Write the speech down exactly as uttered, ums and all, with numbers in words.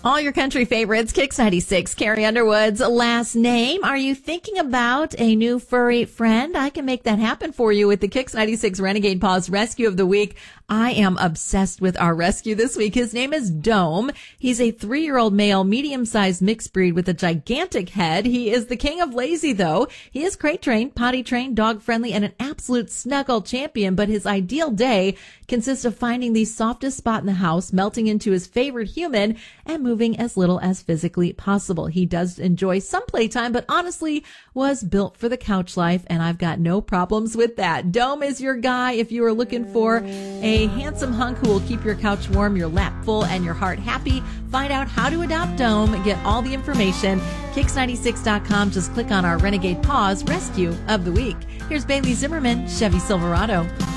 All your country favorites, Kix ninety-six, Carrie Underwood's last name. Are you thinking about a new furry friend? I can make that happen for you with the Kix ninety-six Renegade Paws Rescue of the Week. I am obsessed with our rescue this week. His name is Dome. He's a three-year-old male, medium-sized mixed breed with a gigantic head. He is the king of lazy, though. He is crate-trained, potty-trained, dog-friendly, and an absolute snuggle champion, but his ideal day consists of finding the softest spot in the house, melting into his favorite human, and moving as little as physically possible. He does enjoy some playtime, but honestly was built for the couch life, and I've got no problems with that. Dome is your guy if you are looking for a handsome hunk who will keep your couch warm, your lap full, and your heart happy. Find out how to adopt Dome. Get all the information. Kix ninety-six dot com. Just click on our Renegade Paws Rescue of the Week. Here's Bailey Zimmerman, Chevy Silverado.